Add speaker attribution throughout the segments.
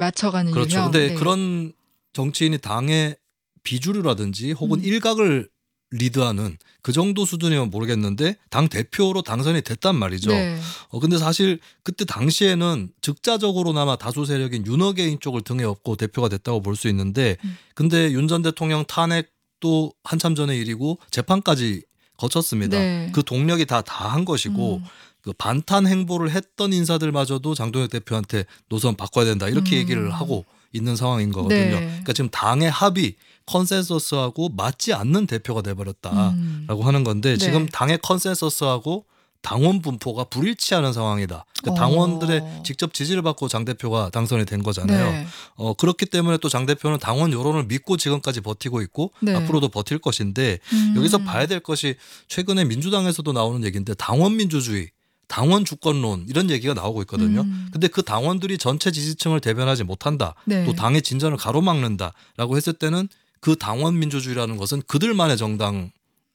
Speaker 1: 맞춰가는
Speaker 2: 그렇죠.
Speaker 1: 유형.
Speaker 2: 근데
Speaker 1: 네.
Speaker 2: 그런 정치인이 당의 비주류라든지 혹은 일각을 리드하는 그 정도 수준이면 모르겠는데 당 대표로 당선이 됐단 말이죠.
Speaker 1: 네.
Speaker 2: 근데 사실 그때 당시에는 즉자적으로나마 다수 세력인 윤어게인 쪽을 등에 업고 대표가 됐다고 볼 수 있는데 근데 윤 전 대통령 탄핵도 한참 전의 일이고 재판까지 거쳤습니다.
Speaker 1: 네.
Speaker 2: 그 동력이 다 한 것이고 그 반탄 행보를 했던 인사들마저도 장동혁 대표한테 노선 바꿔야 된다 이렇게 얘기를 하고 있는 상황인 거거든요.
Speaker 1: 네.
Speaker 2: 그러니까 지금 당의 합의 컨센서스하고 맞지 않는 대표가 돼버렸다라고 하는 건데 지금
Speaker 1: 네.
Speaker 2: 당의 컨센서스하고 당원 분포가 불일치하는 상황이다. 그러니까 당원들의 직접 지지를 받고 장 대표가 당선이 된 거잖아요.
Speaker 1: 네.
Speaker 2: 그렇기 때문에 또 장 대표는 당원 여론을 믿고 지금까지 버티고 있고
Speaker 1: 네.
Speaker 2: 앞으로도 버틸 것인데 여기서 봐야 될 것이 최근에 민주당에서도 나오는 얘기인데 당원 민주주의, 당원 주권론 이런 얘기가 나오고 있거든요. 근데 그 당원들이 전체 지지층을 대변하지 못한다.
Speaker 1: 네.
Speaker 2: 또 당의 진전을 가로막는다라고 했을 때는 그 당원 민주주의라는 것은 그들만의 정당으로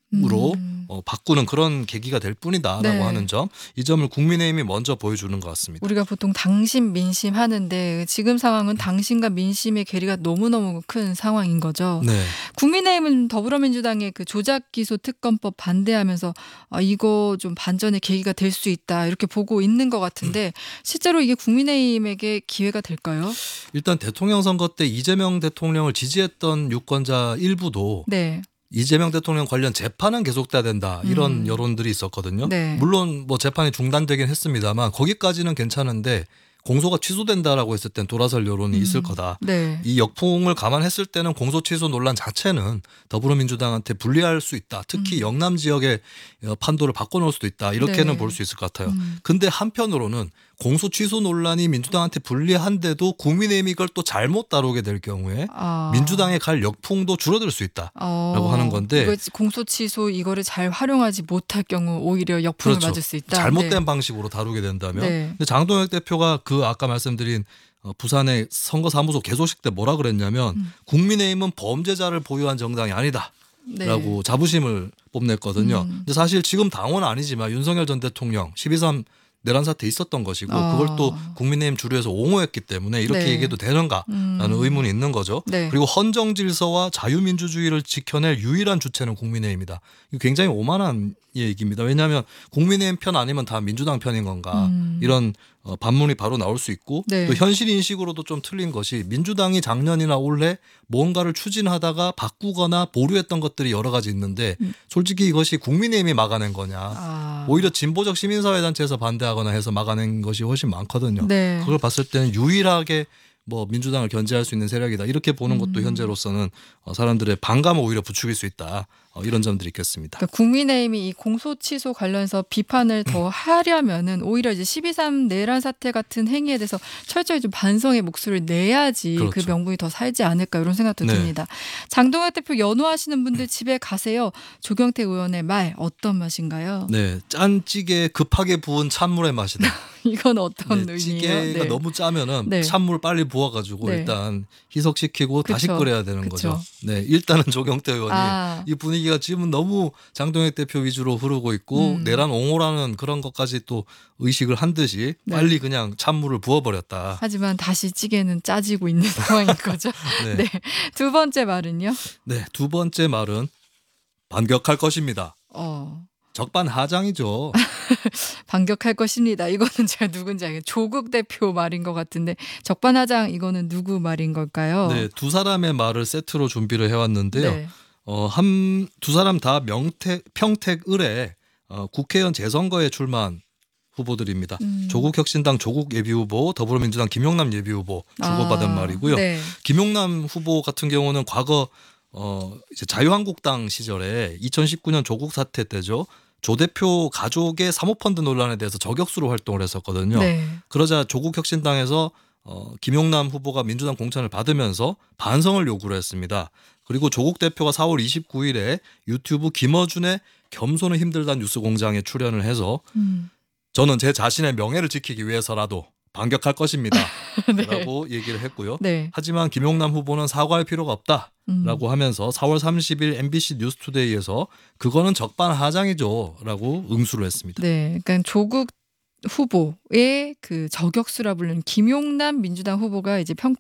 Speaker 2: 바꾸는 그런 계기가 될 뿐이다라고
Speaker 1: 네.
Speaker 2: 하는 점, 이 점을 국민의힘이 먼저 보여주는 것 같습니다.
Speaker 1: 우리가 보통 당심 민심 하는데 지금 상황은 당심과 민심의 괴리가 너무너무 큰 상황인 거죠.
Speaker 2: 네.
Speaker 1: 국민의힘은 더불어민주당의 그 조작기소 특검법 반대하면서 이거 좀 반전의 계기가 될 수 있다 이렇게 보고 있는 것 같은데 실제로 이게 국민의힘에게 기회가 될까요?
Speaker 2: 일단 대통령 선거 때 이재명 대통령을 지지했던 유권자 일부도
Speaker 1: 네.
Speaker 2: 이재명 대통령 관련 재판은 계속돼야 된다 이런 여론들이 있었거든요.
Speaker 1: 네.
Speaker 2: 물론 뭐 재판이 중단되긴 했습니다만 거기까지는 괜찮은데 공소가 취소된다라고 했을 땐 돌아설 여론이 있을 거다.
Speaker 1: 네.
Speaker 2: 이 역풍을 감안했을 때는 공소 취소 논란 자체는 더불어민주당한테 불리할 수 있다. 특히 영남 지역의 판도를 바꿔놓을 수도 있다. 이렇게는
Speaker 1: 네.
Speaker 2: 볼 수 있을 것 같아요. 근데 한편으로는 공소 취소 논란이 민주당한테 불리한데도 국민의힘이 이걸 또 잘못 다루게 될 경우에 민주당에 갈 역풍도 줄어들 수 있다라고 하는 건데
Speaker 1: 이거 공소 취소 이거를 잘 활용하지 못할 경우 오히려 역풍을
Speaker 2: 그렇죠.
Speaker 1: 맞을 수 있다.
Speaker 2: 잘못된
Speaker 1: 네.
Speaker 2: 방식으로 다루게 된다면
Speaker 1: 네.
Speaker 2: 근데 장동혁 대표가 그 아까 말씀드린 부산의 선거사무소 개소식 때 뭐라 그랬냐면 국민의힘은 범죄자를 보유한 정당이 아니다.
Speaker 1: 네.
Speaker 2: 라고 자부심을 뽐냈거든요. 근데 사실 지금 당원 아니지만 윤석열 전 대통령 12.3 내란 사태 있었던 것이고 그걸 또 국민의힘 주류에서 옹호했기 때문에 이렇게
Speaker 1: 네.
Speaker 2: 얘기해도 되는가라는 의문이 있는 거죠.
Speaker 1: 네.
Speaker 2: 그리고 헌정 질서와 자유민주주의를 지켜낼 유일한 주체는 국민의힘이다. 이거 굉장히 오만한 얘기입니다. 왜냐하면 국민의힘 편 아니면 다 민주당 편인 건가 이런 반문이 바로 나올 수 있고
Speaker 1: 네.
Speaker 2: 또 현실 인식으로도 좀 틀린 것이 민주당이 작년이나 올해 뭔가를 추진하다가 바꾸거나 보류했던 것들이 여러 가지 있는데 솔직히 이것이 국민의힘이 막아낸 거냐 오히려 진보적 시민사회단체에서 반대하거나 해서 막아낸 것이 훨씬 많거든요.
Speaker 1: 네.
Speaker 2: 그걸 봤을 때는 유일하게 뭐 민주당을 견제할 수 있는 세력이다 이렇게 보는 것도 현재로서는 사람들의 반감을 오히려 부추길 수 있다 이런 점들이 있겠습니다.
Speaker 1: 그러니까 국민의힘이 이 공소 취소 관련해서 비판을 더 하려면은 오히려 이제 12.3 내란 사태 같은 행위에 대해서 철저히 좀 반성의 목소리를 내야지
Speaker 2: 그렇죠.
Speaker 1: 그 명분이 더 살지 않을까 이런 생각도
Speaker 2: 네.
Speaker 1: 듭니다. 장동혁 대표 연호하시는 분들 집에 가세요. 조경태 의원의 말 어떤 맛인가요?
Speaker 2: 네, 짠 찌개에 급하게 부은 찬물의 맛이다.
Speaker 1: 이건 어떤
Speaker 2: 네,
Speaker 1: 의미예요?
Speaker 2: 찌개가
Speaker 1: 네.
Speaker 2: 너무 짜면은
Speaker 1: 네.
Speaker 2: 찬물 빨리 부어가지고
Speaker 1: 네.
Speaker 2: 일단 희석시키고 다시
Speaker 1: 그쵸.
Speaker 2: 끓여야 되는
Speaker 1: 그쵸.
Speaker 2: 거죠. 네, 일단은 조경태 의원이 이 분위기가 지금 너무 장동혁 대표 위주로 흐르고 있고 내란 옹호라는 그런 것까지 또 의식을 한 듯이
Speaker 1: 네.
Speaker 2: 빨리 그냥 찬물을 부어버렸다.
Speaker 1: 하지만 다시 찌개는 짜지고 있는 상황인 거죠.
Speaker 2: 네.
Speaker 1: 네. 두 번째 말은요?
Speaker 2: 네, 두 번째 말은 반격할 것입니다. 적반하장이죠.
Speaker 1: 반격할 것입니다. 이거는 제가 누군지 알겠어요. 조국 대표 말인 것 같은데 적반하장 이거는 누구 말인 걸까요?
Speaker 2: 네, 두 사람의 말을 세트로 준비를 해왔는데요.
Speaker 1: 네.
Speaker 2: 두 사람 다 평택 을에 국회의원 재선거에 출마한 후보들입니다. 조국혁신당 조국 예비후보, 더불어민주당 김용남 예비후보 주고받은 말이고요.
Speaker 1: 네.
Speaker 2: 김용남 후보 같은 경우는 과거 이제 자유한국당 시절에 2019년 조국 사태 때죠. 조 대표 가족의 사모펀드 논란에 대해서 저격수로 활동을 했었거든요.
Speaker 1: 네.
Speaker 2: 그러자 조국혁신당에서 김용남 후보가 민주당 공천을 받으면서 반성을 요구를 했습니다. 그리고 조국 대표가 4월 29일에 유튜브 김어준의 겸손은 힘들다는 뉴스 공장에 출연을 해서 저는 제 자신의 명예를 지키기 위해서라도 반격할 것입니다.
Speaker 1: 네.
Speaker 2: 라고 얘기를 했고요.
Speaker 1: 네.
Speaker 2: 하지만 김용남 후보는 사과할 필요가 없다라고 하면서 4월 30일 MBC 뉴스투데이에서 그거는 적반하장이죠 라고 응수를 했습니다.
Speaker 1: 네. 그러니까 조국 후보의 그 저격수라 부르는 김용남 민주당 후보가 이제